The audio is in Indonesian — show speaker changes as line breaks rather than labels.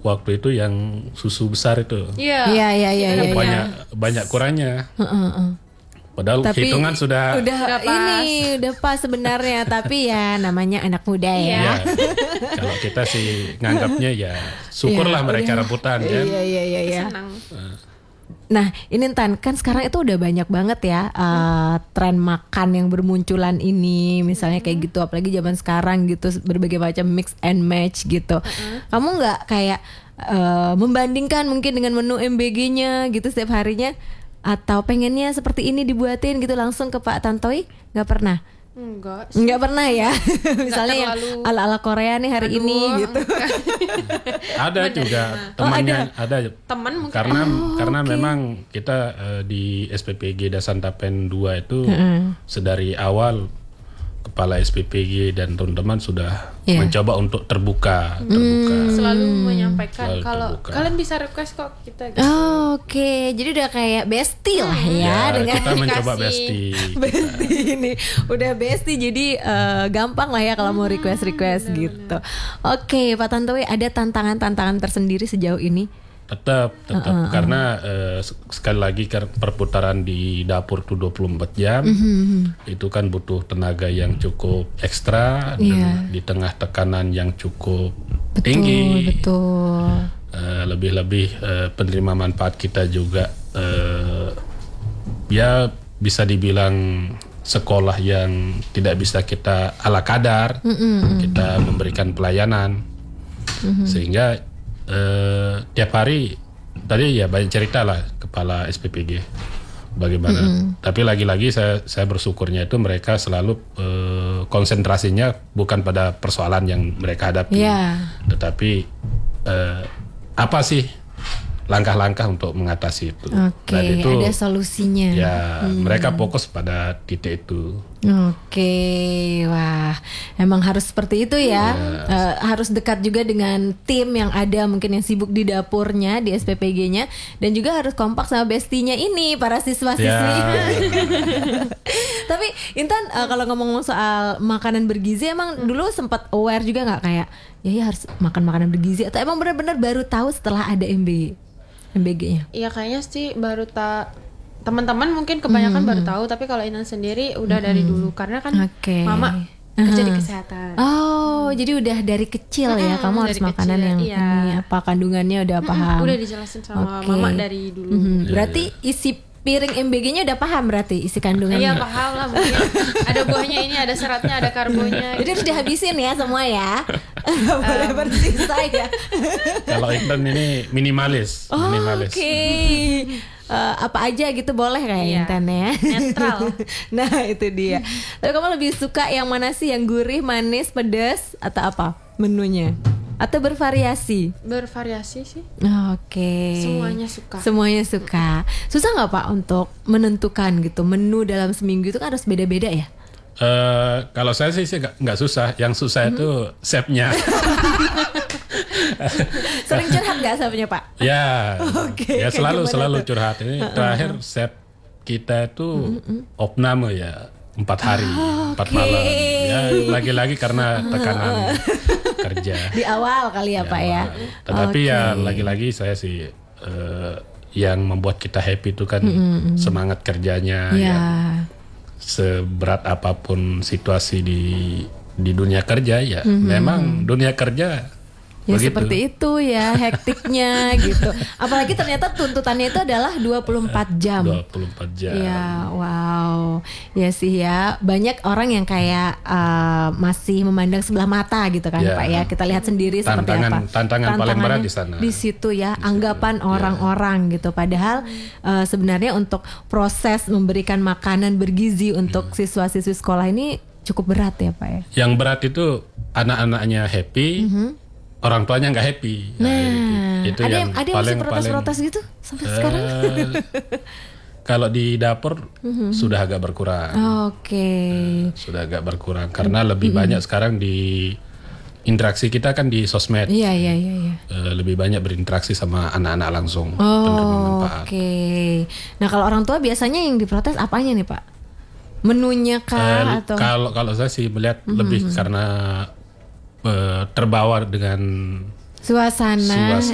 waktu itu yang susu besar itu.
Iya.
Banyak kurangnya. Padahal
tapi
hitungan sudah
udah pas sebenarnya. Tapi ya namanya anak muda ya.
Kalau kita sih nganggapnya ya syukurlah mereka rebutan kan.
Iya.
Senang.
Nah ini Tan, kan sekarang itu udah banyak banget ya tren makan yang bermunculan ini. Misalnya kayak gitu, apalagi zaman sekarang gitu, berbagai macam mix and match gitu. Kamu gak kayak membandingkan mungkin dengan menu MBG-nya gitu setiap harinya? Atau pengennya seperti ini dibuatin gitu langsung ke Pak Tantoy? Gak pernah? Enggak pernah ya. Misalnya yang ala-ala Korea nih hari ini gitu.
Ada juga temannya, ada
teman mungkin.
Karena memang kita di SPPG Dasantapen 2 itu sedari awal kepala SPPG dan teman-teman sudah mencoba untuk terbuka.
Selalu menyampaikan kalau kalian bisa request kok kita gitu.
Oke. Jadi udah kayak bestie lah ya dengan
kita mencoba bestie.
Bestie ini udah bestie, jadi gampang lah ya kalau mau request gitu. Oke, Pak Tantoy, ada tantangan tersendiri sejauh ini?
Tetap karena sekali lagi perputaran di dapur itu 24 jam. Itu kan butuh tenaga yang cukup ekstra dan di tengah tekanan yang cukup tinggi.
Betul.
Lebih-lebih penerima manfaat kita juga ya bisa dibilang sekolah yang tidak bisa kita ala kadar. Kita memberikan pelayanan sehingga tiap hari tadi ya banyak cerita lah kepala SPPG bagaimana. Tapi lagi-lagi saya bersyukurnya itu mereka selalu konsentrasinya bukan pada persoalan yang mereka hadapi, tetapi apa sih langkah-langkah untuk mengatasi itu.
Dan itu ada solusinya.
Ya, mereka fokus pada titik itu.
Wah, emang harus seperti itu ya. Harus dekat juga dengan tim yang ada mungkin yang sibuk di dapurnya, di SPPG-nya, dan juga harus kompak sama bestinya ini, para siswa-siswi. Tapi Intan, kalau ngomong soal makanan bergizi, emang dulu sempat aware juga nggak kayak ya harus makan makanan bergizi, atau emang benar-benar baru tahu setelah ada MBG-nya?
Iya kayaknya sih baru teman-teman mungkin kebanyakan baru tahu, tapi kalau Intan sendiri udah dari dulu karena kan mama kerja di kesehatan.
Jadi udah dari kecil ya kamu harus makanan yang ini apa kandungannya udah paham.
Udah dijelasin sama mama dari dulu.
Berarti isi piring MBG-nya udah paham berarti isi kandungannya.
Iya paham lah, mungkin ada buahnya ini, ada seratnya, ada karbonya.
Jadi harus dihabisin ya semua ya. Gak boleh bersisa ya.
Kalau Intan ini minimalis.
Apa aja gitu boleh kayak Intan ya.
Netral.
Nah itu dia. Tapi kamu lebih suka yang mana sih? Yang gurih, manis, pedas, atau apa menunya? Atau bervariasi?
Bervariasi sih.
Semuanya suka. Susah nggak Pak untuk menentukan gitu menu dalam seminggu itu kan harus beda-beda ya?
Kalau saya sih nggak susah. Yang susah itu chefnya.
Sering curhat nggak chefnya Pak?
Ya selalu curhat. Ini terakhir chef kita itu opname ya 4 hari 4 malam. Ya lagi-lagi karena tekanan kerja
di awal kali ya Pak ya.
Tetapi ya lagi-lagi saya sih yang membuat kita happy itu kan semangat kerjanya. Seberat apapun situasi di dunia kerja ya memang dunia kerja
ya
begitu.
Seperti itu ya, hektiknya gitu. Apalagi ternyata tuntutannya itu adalah 24 jam.
24 jam.
Ya, wow. Ya sih ya, banyak orang yang kayak masih memandang sebelah mata gitu kan Pak ya. Kita lihat sendiri seperti apa.
Tantangan paling berat di sana.
Di situ ya, anggapan orang-orang gitu. Padahal sebenarnya untuk proses memberikan makanan bergizi untuk siswa-siswi sekolah ini cukup berat ya Pak ya.
Yang berat itu anak-anaknya happy. Orang tuanya nggak happy. Itu
ada
yang
yang
paling
protes gitu sampai sekarang.
Kalau di dapur sudah agak berkurang. Sudah agak berkurang karena lebih banyak sekarang di interaksi kita kan di sosmed.
Iya.
Lebih banyak berinteraksi sama anak-anak langsung. Penerima manfaat.
Nah kalau orang tua biasanya yang diprotes apanya nih Pak? Menunya kah atau?
Kalau saya sih melihat lebih karena terbawa dengan
suasana